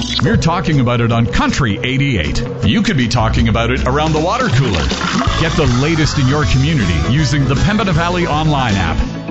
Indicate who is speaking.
Speaker 1: We're talking about it on Country 88. You could be talking about it around the water cooler. Get the latest in your community using the Pembina Valley online app.